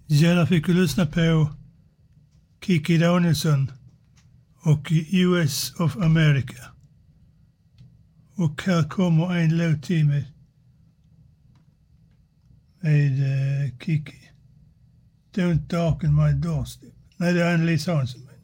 Ja, där fick vi lyssna på Kikki Danielsson och US of America. Och här kommer en låt till med Kikki. Don't darken my doorstep. Nej, det är Ann-Louise Hansson.